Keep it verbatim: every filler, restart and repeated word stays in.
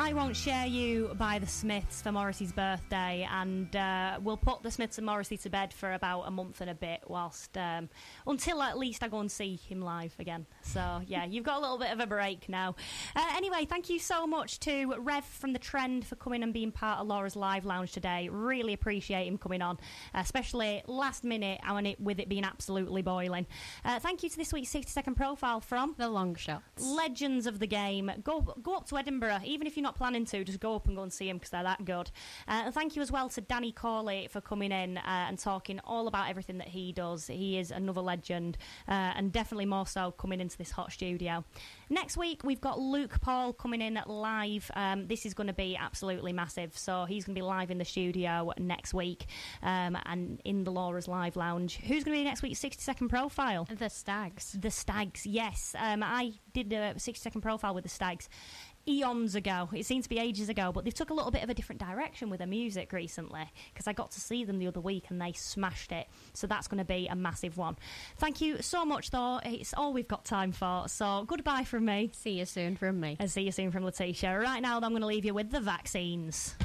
I Won't Share You by the Smiths for Morrissey's birthday, and uh, we'll put the Smiths and Morrissey to bed for about a month and a bit, whilst um, until at least I go and see him live again. So yeah, you've got a little bit of a break now. Uh, anyway, thank you so much to Rev from The Trend for coming and being part of Laura's Live Lounge today. Really appreciate him coming on, especially last minute and it, with it being absolutely boiling. Uh, thank you to this week's sixty second profile from The Long Shots, legends of the game. Go go up to Edinburgh, even if you're not planning to, just go up and go and see them because they're that good. Uh, and thank you as well to Danny Corley for coming in uh, and talking all about everything that he does. He is another legend, uh, and definitely more so coming into this hot studio. Next week we've got Luke Paul coming in live. Um, this is going to be absolutely massive, so he's going to be live in the studio next week, um, and in the Laura's Live Lounge. Who's going to be next week's sixty second profile? The Stags. The Stags, yes. Um, I did a sixty second profile with the Stags eons ago. It seems to be ages ago, but they've took a little bit of a different direction with their music recently, because I got to see them the other week and they smashed it, so that's going to be a massive one. Thank you so much though, it's all we've got time for, so goodbye from me. See you soon from me. And see you soon from Letitia. Right now I'm going to leave you with the Vaccines.